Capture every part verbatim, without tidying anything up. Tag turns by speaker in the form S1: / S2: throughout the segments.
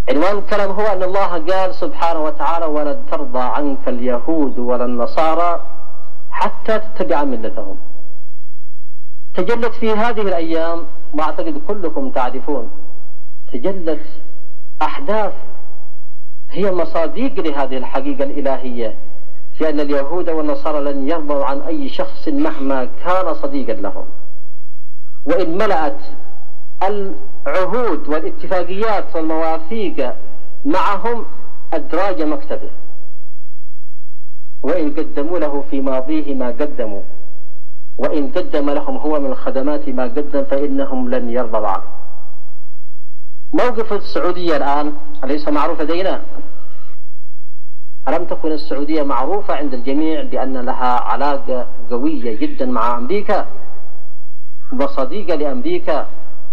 S1: عنوان الكلام هو أن الله قال سبحانه وتعالى: ولن ترضى عنك اليهود ولا النصارى حتى تتبع ملتهم. تجلت في هذه الأيام، وأعتقد كلكم تعرفون، تجلت أحداث هي مصادق لهذه الحقيقة الإلهية، في أن اليهود والنصارى لن يرضوا عن أي شخص مهما كان صديقا لهم، وإن ملأت العهود والاتفاقيات والمواثيق معهم أدراج مكتبه، وإن قدموا له في ماضيه ما قدموا، وإن قدم لهم هو من الخدمات ما قدم، فإنهم لن يرضوا عنه. موقف السعودية الآن أليس معروف لدينا؟ ألم تكن السعودية معروفة عند الجميع بأن لها علاقة قوية جدا مع أمريكا وصديقة لأمريكا،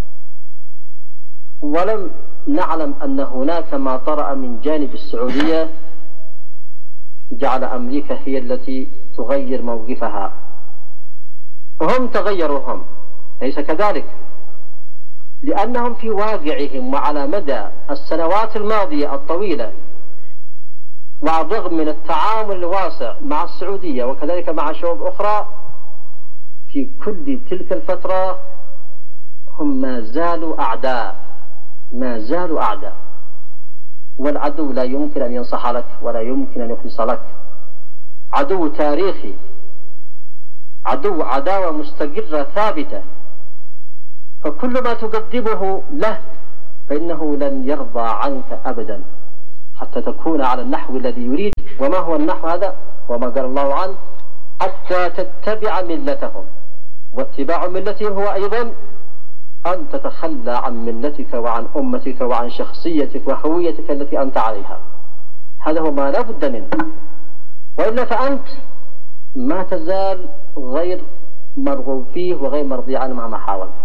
S1: ولم نعلم أن هناك ما طرأ من جانب السعودية جعل أمريكا هي التي تغير موقفها، وهم تغيروا هم، ليس كذلك؟ لأنهم في واقعهم وعلى مدى السنوات الماضية الطويلة، وعلى الرغم من التعامل الواسع مع السعودية وكذلك مع شعوب أخرى، في كل تلك الفترة هم ما زالوا أعداء، ما زالوا أعداء، والعدو لا يمكن أن ينصح لك ولا يمكن أن يخلص لك، عدو تاريخي، عدو عداوة مستقرة ثابتة، فكل ما تقدمه له فإنه لن يرضى عنك أبدا حتى تكون على النحو الذي يريد. وما هو النحو هذا؟ وما قال الله عنه: حتى تتبع ملتهم. واتباع ملتهم هو أيضا أن تتخلى عن ملتك وعن أمتك وعن شخصيتك وهويتك التي أنت عليها. هذا هو ما لا بد منه، وإلا فأنت ما تزال غير مرغوب فيه وغير مرضي عنه مهما حاولت.